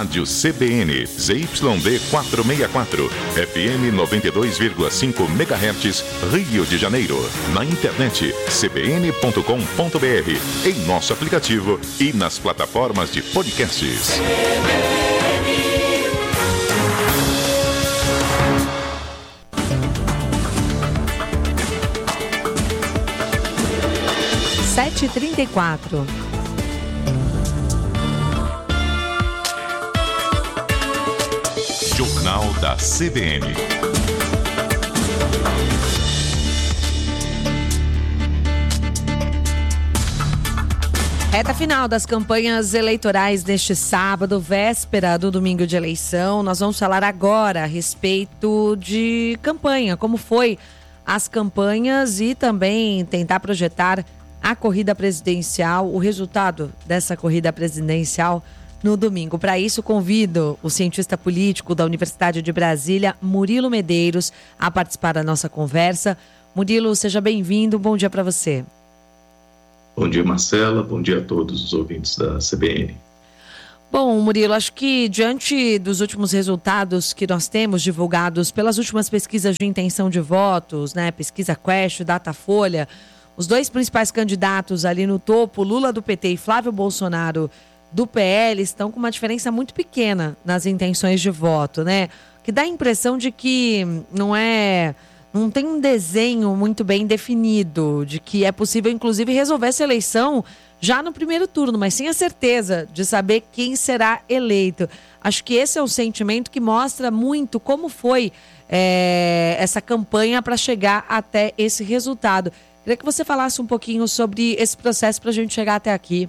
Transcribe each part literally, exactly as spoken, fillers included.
Rádio C B N, Z Y D quatrocentos e sessenta e quatro, F M noventa e dois vírgula cinco megahertz, Rio de Janeiro. Na internet, c b n ponto com ponto b r, em nosso aplicativo e nas plataformas de podcasts. sete e trinta e quatro. Jornal da C B N. Reta final das campanhas eleitorais neste sábado, véspera do domingo de eleição. Nós vamos falar agora a respeito de campanha, como foi as campanhas e também tentar projetar a corrida presidencial, o resultado dessa corrida presidencial no domingo. Para isso, convido o cientista político da Universidade de Brasília, Murilo Medeiros, a participar da nossa conversa. Murilo, seja bem-vindo. Bom dia para você. Bom dia, Marcela. Bom dia a todos os ouvintes da C B N. Bom, Murilo, acho que diante dos últimos resultados que nós temos divulgados pelas últimas pesquisas de intenção de votos, né, pesquisa Quest, Datafolha, os dois principais candidatos ali no topo, Lula do P T e Flávio Bolsonaro do P L, estão com uma diferença muito pequena nas intenções de voto, né? Que dá a impressão de que não é, não tem um desenho muito bem definido, de que é possível, inclusive, resolver essa eleição já no primeiro turno, mas sem a certeza de saber quem será eleito. Acho que esse é o sentimento que mostra muito como foi é, essa campanha para chegar até esse resultado. Queria que você falasse um pouquinho sobre esse processo para a gente chegar até aqui.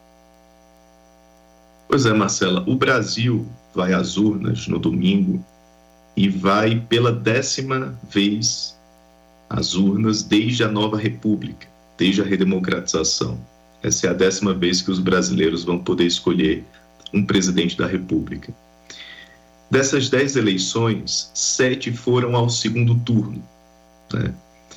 Pois é, Marcela, o Brasil vai às urnas no domingo e vai pela décima vez às urnas desde a nova república, desde a redemocratização. Essa é a décima vez que os brasileiros vão poder escolher um presidente da república. Dessas dez eleições, sete foram ao segundo turno, né?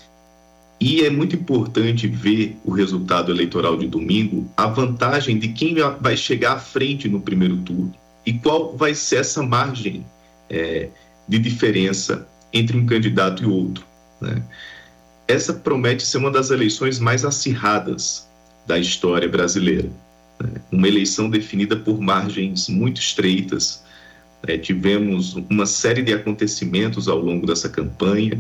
E é muito importante ver o resultado eleitoral de domingo, a vantagem de quem vai chegar à frente no primeiro turno e qual vai ser essa margem é, de diferença entre um candidato e outro, né? Essa promete ser uma das eleições mais acirradas da história brasileira, né? Uma eleição definida por margens muito estreitas. É, tivemos uma série de acontecimentos ao longo dessa campanha,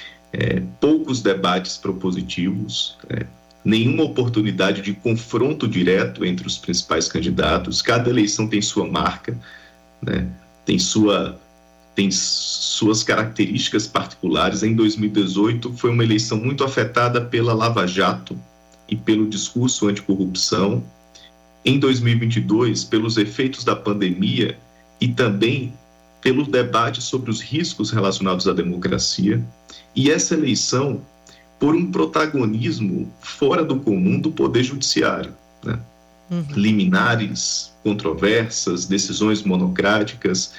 É, poucos debates propositivos, é, nenhuma oportunidade de confronto direto entre os principais candidatos. Cada eleição tem sua marca, né, tem, sua, tem suas características particulares. Em dois mil e dezoito foi uma eleição muito afetada pela Lava Jato e pelo discurso anticorrupção. Em dois mil e vinte e dois, pelos efeitos da pandemia e também pelo debate sobre os riscos relacionados à democracia, e essa eleição por um protagonismo fora do comum do Poder Judiciário, né? Uhum. Liminares, controversas, decisões monocráticas.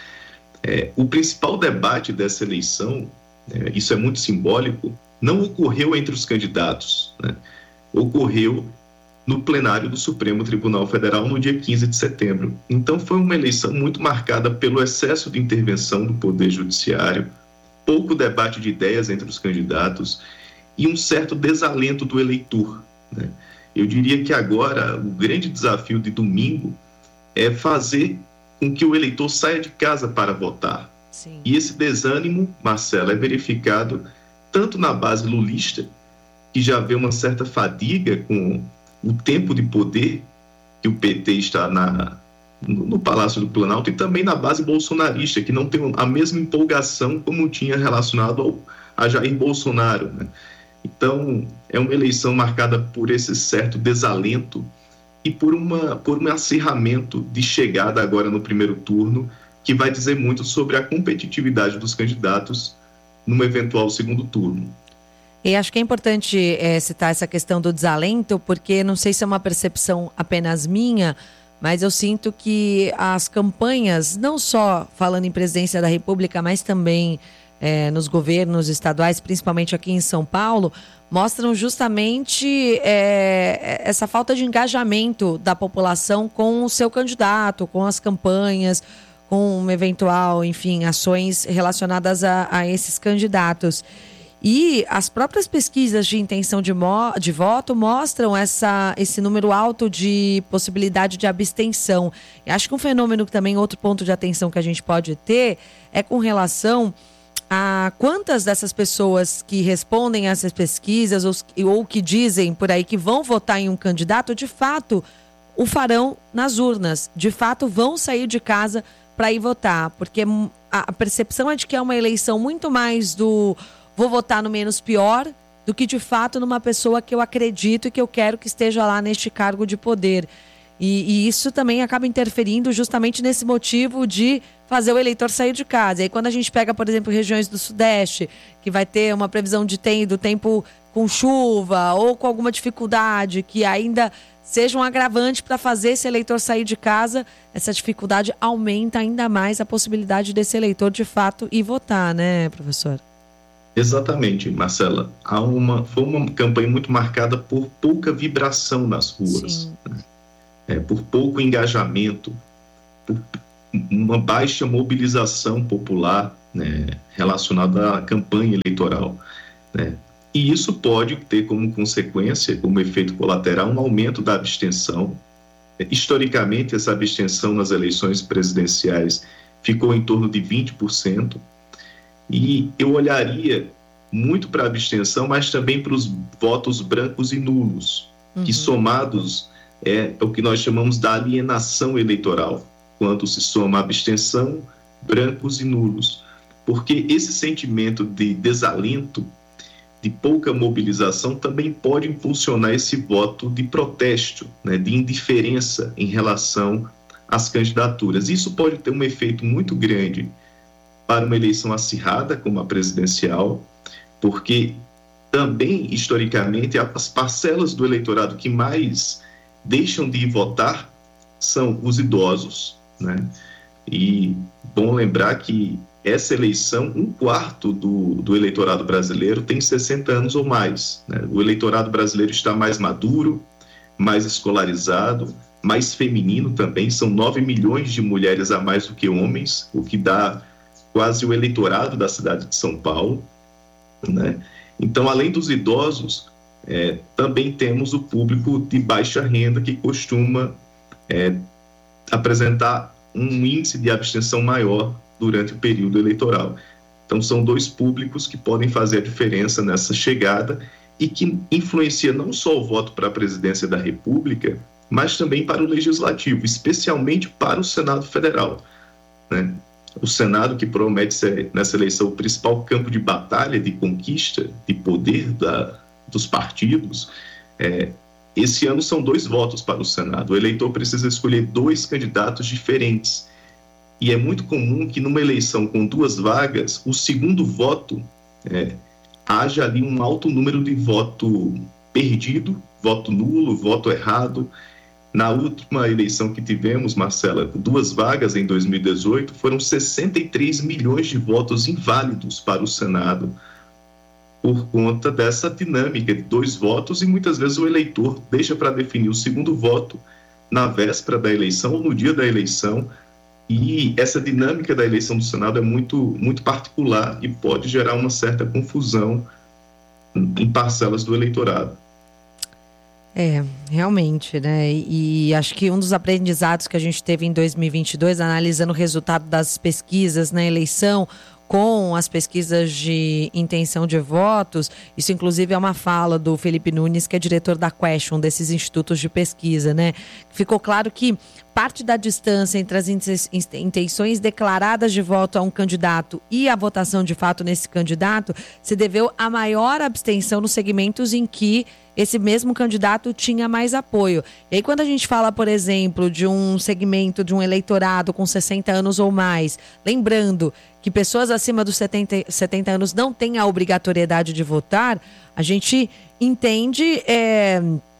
É, o principal debate dessa eleição, é, isso é muito simbólico, não ocorreu entre os candidatos, né? Ocorreu no plenário do Supremo Tribunal Federal no dia quinze de setembro. Então foi uma eleição muito marcada pelo excesso de intervenção do Poder Judiciário, pouco debate de ideias entre os candidatos e um certo desalento do eleitor, né? Eu diria que agora o grande desafio de domingo é fazer com que o eleitor saia de casa para votar. Sim. E esse desânimo, Marcela, é verificado tanto na base lulista, que já vê uma certa fadiga com o tempo de poder que o P T está na, no, no Palácio do Planalto, e também na base bolsonarista, que não tem a mesma empolgação como tinha relacionado ao, a Jair Bolsonaro, né? Então, é uma eleição marcada por esse certo desalento e por, uma, por um acirramento de chegada agora no primeiro turno, que vai dizer muito sobre a competitividade dos candidatos num eventual segundo turno. E acho que é importante é, citar essa questão do desalento, porque não sei se é uma percepção apenas minha, mas eu sinto que as campanhas, não só falando em presidência da República, mas também é, nos governos estaduais, principalmente aqui em São Paulo, mostram justamente é, essa falta de engajamento da população com o seu candidato, com as campanhas, com uma eventual, enfim, ações relacionadas a, a esses candidatos. E as próprias pesquisas de intenção de, mo- de voto mostram essa, esse número alto de possibilidade de abstenção. E acho que um fenômeno que também, outro ponto de atenção que a gente pode ter é com relação a quantas dessas pessoas que respondem a essas pesquisas ou, ou que dizem por aí que vão votar em um candidato, de fato, o farão nas urnas. De fato, vão sair de casa para ir votar. Porque a percepção é de que é uma eleição muito mais do vou votar no menos pior do que, de fato, numa pessoa que eu acredito e que eu quero que esteja lá neste cargo de poder. E, e isso também acaba interferindo justamente nesse motivo de fazer o eleitor sair de casa. E aí, quando a gente pega, por exemplo, regiões do Sudeste, que vai ter uma previsão de tem, do tempo com chuva ou com alguma dificuldade, que ainda seja um agravante para fazer esse eleitor sair de casa, essa dificuldade aumenta ainda mais a possibilidade desse eleitor, de fato, ir votar, né, professor? Exatamente, Marcela. Há uma, foi uma campanha muito marcada por pouca vibração nas ruas, né? É, por pouco engajamento, por uma baixa mobilização popular, né, relacionada à campanha eleitoral, né? E isso pode ter como consequência, como efeito colateral, um aumento da abstenção. Historicamente, essa abstenção nas eleições presidenciais ficou em torno de vinte por cento. E eu olharia muito para a abstenção, mas também para os votos brancos e nulos, uhum. que somados é o que nós chamamos da alienação eleitoral, quando se soma abstenção, brancos e nulos. Porque esse sentimento de desalento, de pouca mobilização, também pode impulsionar esse voto de protesto, né, de indiferença em relação às candidaturas. Isso pode ter um efeito muito grande para uma eleição acirrada como a presidencial, porque também, historicamente, as parcelas do eleitorado que mais deixam de ir votar são os idosos, né? E bom lembrar que essa eleição, um quarto do, do eleitorado brasileiro tem sessenta anos ou mais, né? O eleitorado brasileiro está mais maduro, mais escolarizado, mais feminino também, são nove milhões de mulheres a mais do que homens, o que dá quase o eleitorado da cidade de São Paulo, né? Então, além dos idosos, é, também temos o público de baixa renda que costuma é, apresentar um índice de abstenção maior durante o período eleitoral. Então, são dois públicos que podem fazer a diferença nessa chegada e que influencia não só o voto para a presidência da República, mas também para o Legislativo, especialmente para o Senado Federal, né? O Senado, que promete ser, nessa eleição, o principal campo de batalha, de conquista, de poder da, dos partidos, é, esse ano são dois votos para o Senado. O eleitor precisa escolher dois candidatos diferentes. E é muito comum que numa eleição com duas vagas, o segundo voto, é, haja ali um alto número de voto perdido, voto nulo, voto errado. Na última eleição que tivemos, Marcela, duas vagas em dois mil e dezoito, foram sessenta e três milhões de votos inválidos para o Senado, por conta dessa dinâmica de dois votos, e muitas vezes o eleitor deixa para definir o segundo voto na véspera da eleição ou no dia da eleição, e essa dinâmica da eleição do Senado é muito, muito particular e pode gerar uma certa confusão em parcelas do eleitorado. É, realmente, né? E, e acho que um dos aprendizados que a gente teve em dois mil e vinte e dois, analisando o resultado das pesquisas na eleição, com as pesquisas de intenção de votos, isso inclusive é uma fala do Felipe Nunes, que é diretor da Question, desses institutos de pesquisa, né? Ficou claro que parte da distância entre as intenções declaradas de voto a um candidato e a votação de fato nesse candidato se deveu à maior abstenção nos segmentos em que esse mesmo candidato tinha mais apoio. E aí, quando a gente fala, por exemplo, de um segmento de um eleitorado com sessenta anos ou mais, lembrando que pessoas acima dos setenta, setenta anos não têm a obrigatoriedade de votar, a gente entende é,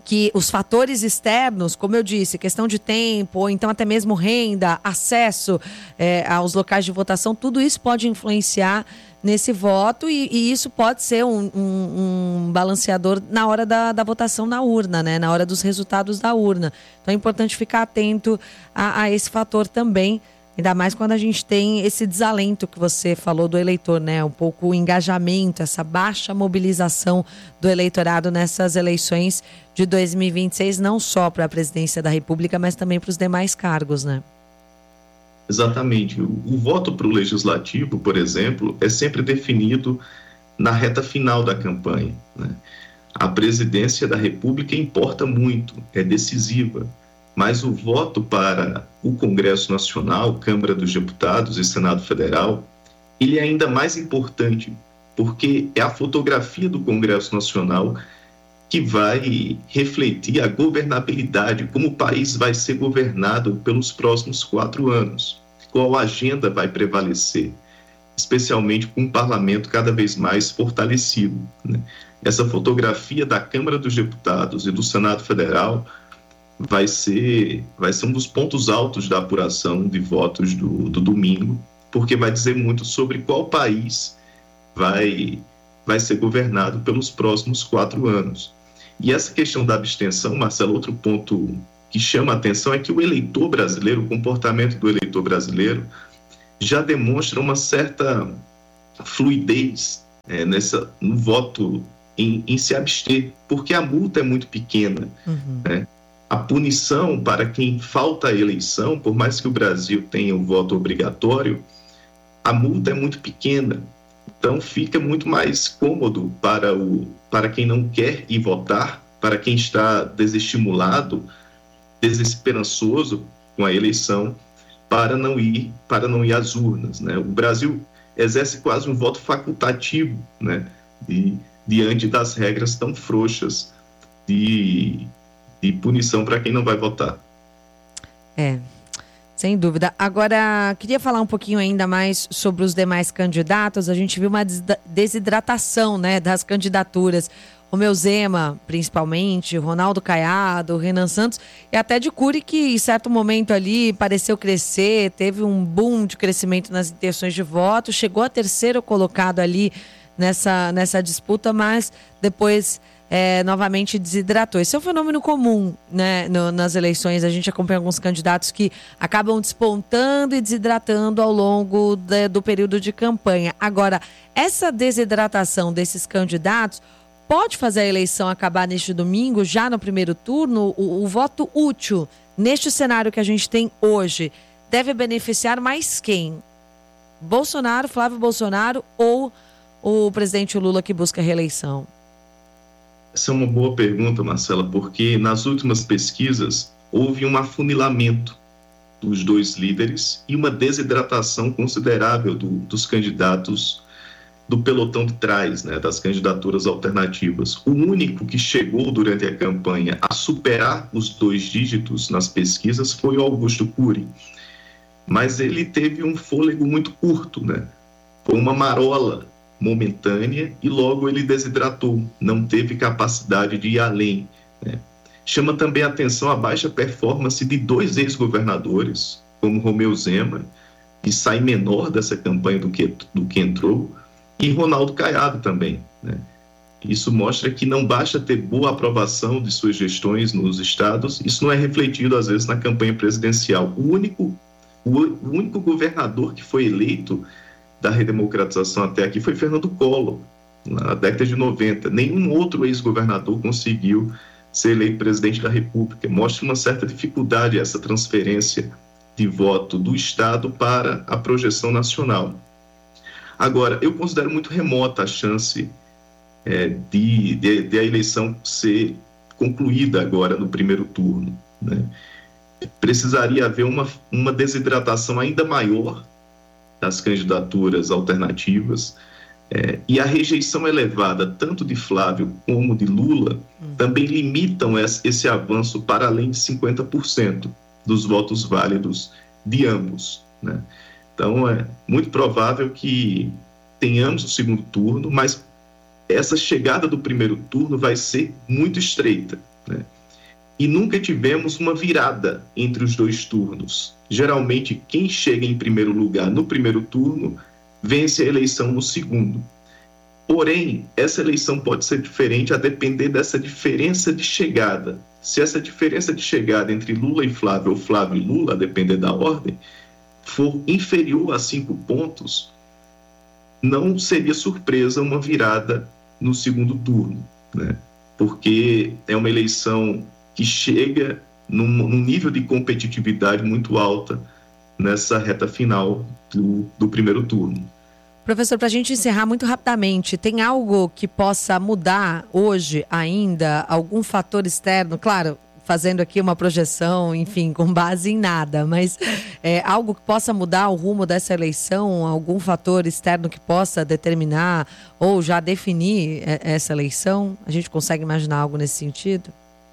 que os fatores externos, como eu disse, questão de tempo, ou então até mesmo renda, acesso é, aos locais de votação, tudo isso pode influenciar nesse voto e, e isso pode ser um, um, um balanceador na hora da, da votação na urna, né? Na hora dos resultados da urna. Então é importante ficar atento a, a esse fator também, ainda mais quando a gente tem esse desalento que você falou do eleitor, né? Um pouco o engajamento, essa baixa mobilização do eleitorado nessas eleições de dois mil e vinte e seis, não só para a presidência da República, mas também para os demais cargos, né? Exatamente. O, o voto para o legislativo, por exemplo, é sempre definido na reta final da campanha, né? A presidência da República importa muito, é decisiva, mas o voto para o Congresso Nacional, Câmara dos Deputados e Senado Federal, ele é ainda mais importante, porque é a fotografia do Congresso Nacional que vai refletir a governabilidade, como o país vai ser governado pelos próximos quatro anos, qual agenda vai prevalecer, especialmente com um parlamento cada vez mais fortalecido, né? Essa fotografia da Câmara dos Deputados e do Senado Federal vai ser, vai ser um dos pontos altos da apuração de votos do, do domingo, porque vai dizer muito sobre qual país vai, vai ser governado pelos próximos quatro anos. E essa questão da abstenção, Marcelo, outro ponto que chama a atenção é que o eleitor brasileiro, o comportamento do eleitor brasileiro já demonstra uma certa fluidez é, nessa, no voto em, em se abster, porque a multa é muito pequena, uhum. né? A punição para quem falta à eleição, por mais que o Brasil tenha o voto obrigatório, a multa é muito pequena. Então fica muito mais cômodo para, o, para quem não quer ir votar, para quem está desestimulado, desesperançoso com a eleição, para não ir, para não ir às urnas, né? O Brasil exerce quase um voto facultativo, né? De, diante das regras tão frouxas de... de punição para quem não vai votar. É, sem dúvida. Agora, queria falar um pouquinho ainda mais sobre os demais candidatos. A gente viu uma desidratação, né, das candidaturas. Romeu Zema, principalmente, Ronaldo Caiado, Renan Santos, e até de Cury, que em certo momento ali pareceu crescer, teve um boom de crescimento nas intenções de voto, chegou a terceiro colocado ali nessa, nessa disputa, mas depois... É, novamente desidratou. Esse é um fenômeno comum, né, no, nas eleições. A gente acompanha alguns candidatos que acabam despontando e desidratando ao longo de, do período de campanha. Agora, essa desidratação desses candidatos pode fazer a eleição acabar neste domingo, já no primeiro turno? O, o voto útil, neste cenário que a gente tem hoje, deve beneficiar mais quem? Bolsonaro, Flávio Bolsonaro ou o presidente Lula, que busca a reeleição? Essa é uma boa pergunta, Marcela, porque nas últimas pesquisas houve um afunilamento dos dois líderes e uma desidratação considerável do, dos candidatos do pelotão de trás, né, das candidaturas alternativas. O único que chegou durante a campanha a superar os dois dígitos nas pesquisas foi o Augusto Cury, mas ele teve um fôlego muito curto, né? Foi uma marola momentânea e logo ele desidratou, não teve capacidade de ir além, né? Chama também a atenção a baixa performance de dois ex-governadores, como Romeu Zema, que sai menor dessa campanha do que, do que entrou, e Ronaldo Caiado também, né? Isso mostra que não basta ter boa aprovação de suas gestões nos estados, isso não é refletido às vezes na campanha presidencial. O único, o, o único governador que foi eleito da redemocratização até aqui foi Fernando Collor, na década de noventa. Nenhum outro ex-governador conseguiu ser eleito presidente da República. Mostra uma certa dificuldade essa transferência de voto do Estado para a projeção nacional. Agora, eu considero muito remota a chance é, de, de, de a eleição ser concluída agora no primeiro turno, né? Precisaria haver uma, uma desidratação ainda maior das candidaturas alternativas, é, e a rejeição elevada tanto de Flávio como de Lula hum. também limitam esse, esse avanço para além de cinquenta por cento dos votos válidos de ambos, né? Então é muito provável que tenhamos o segundo turno, mas essa chegada do primeiro turno vai ser muito estreita, né? e nunca tivemos uma virada entre os dois turnos. Geralmente, quem chega em primeiro lugar no primeiro turno vence a eleição no segundo. Porém, essa eleição pode ser diferente a depender dessa diferença de chegada. Se essa diferença de chegada entre Lula e Flávio, ou Flávio e Lula, a depender da ordem, for inferior a cinco pontos, não seria surpresa uma virada no segundo turno, né? Porque é uma eleição que chega num, num nível de competitividade muito alta nessa reta final do, do primeiro turno. Professor, para a gente encerrar muito rapidamente, tem algo que possa mudar hoje ainda? Algum fator externo? Claro, fazendo aqui uma projeção, enfim, com base em nada, mas é, algo que possa mudar o rumo dessa eleição? Algum fator externo que possa determinar ou já definir essa eleição? A gente consegue imaginar algo nesse sentido?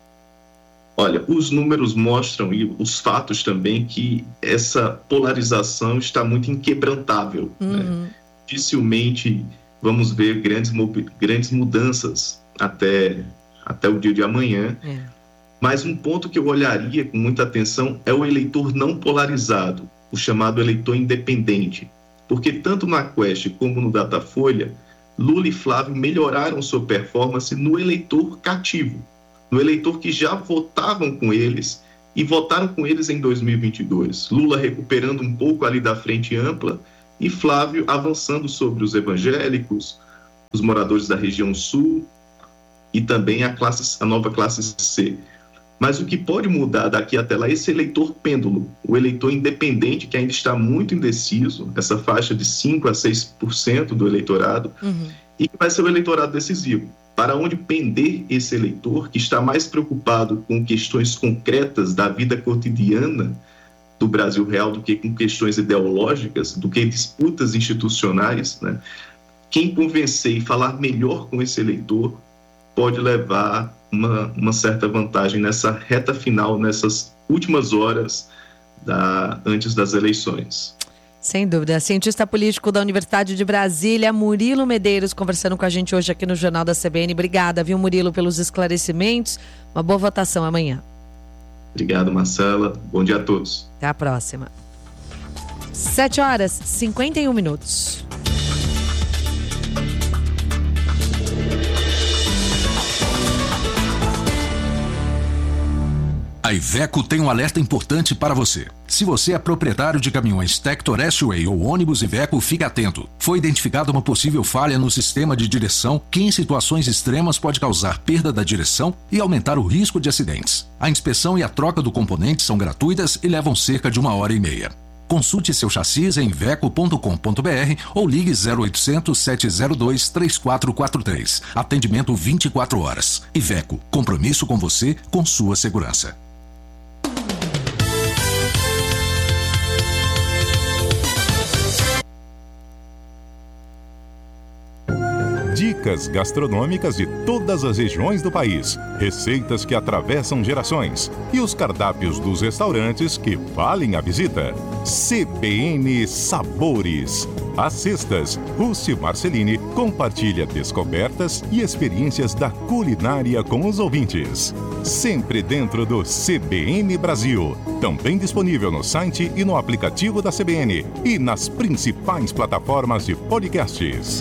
Olha, os números mostram, e os fatos também, que essa polarização está muito inquebrantável, uhum. né? Dificilmente vamos ver grandes, grandes mudanças até, até o dia de amanhã. É. Mas um ponto que eu olharia com muita atenção é o eleitor não polarizado, o chamado eleitor independente. Porque tanto na Quest como no Datafolha, Lula e Flávio melhoraram sua performance no eleitor cativo, no eleitor que já votavam com eles e votaram com eles em dois mil e vinte e dois. Lula recuperando um pouco ali da frente ampla e Flávio avançando sobre os evangélicos, os moradores da região sul e também a, classe, a nova classe C. Mas o que pode mudar daqui até lá é esse eleitor pêndulo, o eleitor independente que ainda está muito indeciso, essa faixa de cinco a seis por cento do eleitorado, uhum. e que vai ser o eleitorado decisivo. Para onde pender esse eleitor que está mais preocupado com questões concretas da vida cotidiana do Brasil real do que com questões ideológicas, do que disputas institucionais, né? Quem convencer e falar melhor com esse eleitor pode levar uma, uma certa vantagem nessa reta final, nessas últimas horas da, antes das eleições. Sem dúvida. Cientista político da Universidade de Brasília, Murilo Medeiros, conversando com a gente hoje aqui no Jornal da C B N. Obrigada, viu, Murilo, pelos esclarecimentos. Uma boa votação amanhã. Obrigado, Marcela. Bom dia a todos. Até a próxima. sete horas e cinquenta e um minutos. A Iveco tem um alerta importante para você. Se você é proprietário de caminhões Tector S-Way ou ônibus Iveco, fique atento. Foi identificada uma possível falha no sistema de direção que em situações extremas pode causar perda da direção e aumentar o risco de acidentes. A inspeção e a troca do componente são gratuitas e levam cerca de uma hora e meia. Consulte seu chassi em iveco ponto com ponto b r ou ligue zero oitocentos, sete zero dois, três quatro quatro três. Atendimento vinte e quatro horas. Iveco, compromisso com você, com sua segurança. Dicas gastronômicas de todas as regiões do país, receitas que atravessam gerações e os cardápios dos restaurantes que valem a visita. C B N Sabores. Às sextas, Rússi Marcelini compartilha descobertas e experiências da culinária com os ouvintes. Sempre dentro do C B N Brasil. Também disponível no site e no aplicativo da C B N e nas principais plataformas de podcasts.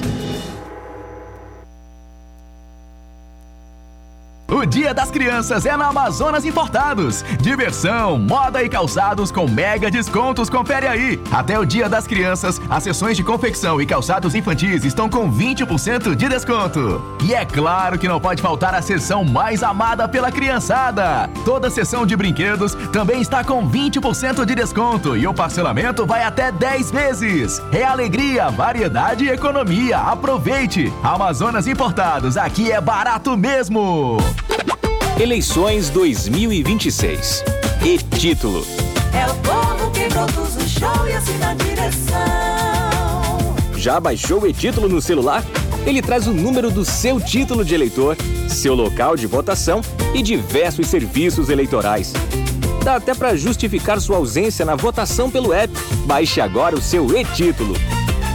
O Dia das Crianças é na Amazonas Importados. Diversão, moda e calçados com mega descontos. Confere aí. Até o Dia das Crianças, as seções de confecção e calçados infantis estão com vinte por cento de desconto. E é claro que não pode faltar a seção mais amada pela criançada. Toda seção de brinquedos também está com vinte por cento de desconto e o parcelamento vai até dez vezes. É alegria, variedade e economia. Aproveite. Amazonas Importados, aqui é barato mesmo. Eleições dois mil e vinte e seis. E-título. É o povo que produz o show e assina a direção. Já baixou o e-título no celular? Ele traz o número do seu título de eleitor, seu local de votação e diversos serviços eleitorais. Dá até para justificar sua ausência na votação pelo app. Baixe agora o seu e-título.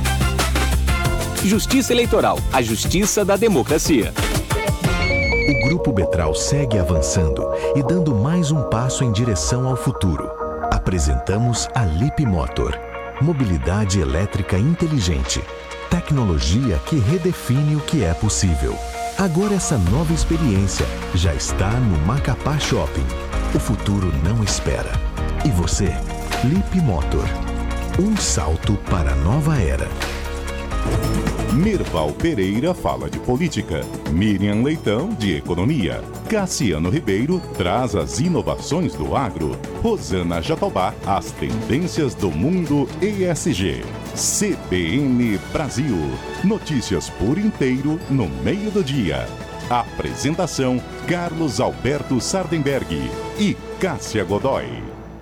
Justiça Eleitoral, a justiça da democracia. O Grupo Grupo Betral segue avançando e dando mais um passo em direção ao futuro. Apresentamos a Lip Motor. Mobilidade elétrica inteligente. Tecnologia que redefine o que é possível. Agora essa nova experiência já está no Macapá Shopping. O futuro não espera. E você? Lip Motor. Um salto para a nova era. Mirval Pereira fala de política, Miriam Leitão de economia, Cassiano Ribeiro traz as inovações do agro, Rosana Jatobá as tendências do mundo E S G. C B N Brasil, notícias por inteiro no meio do dia. Apresentação Carlos Alberto Sardenberg e Cássia Godoy.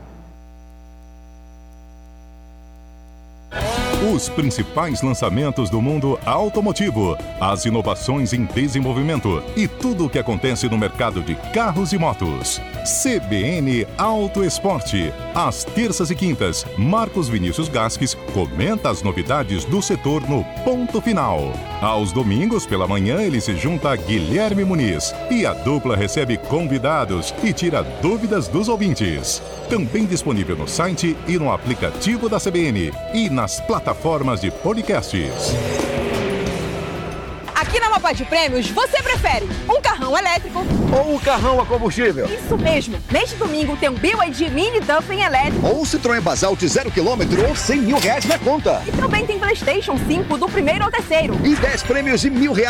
Os principais lançamentos do mundo automotivo, as inovações em desenvolvimento e tudo o que acontece no mercado de carros e motos. C B N Auto Esporte. Às terças e quintas, Marcos Vinícius Gasques comenta as novidades do setor no Ponto Final. Aos domingos, pela manhã, ele se junta a Guilherme Muniz e a dupla recebe convidados e tira dúvidas dos ouvintes. Também disponível no site e no aplicativo da C B N e nas plataformas de podcasts. Aqui na Mapa de Prêmios, você prefere um carrão elétrico ou um carrão a combustível? Isso mesmo! Neste domingo tem um B Y D Mini Duffin elétrico ou um Citroën Basalt zero quilômetro ou cem mil reais na conta. E também tem PlayStation cinco do primeiro ao terceiro. E dez prêmios de mil reais.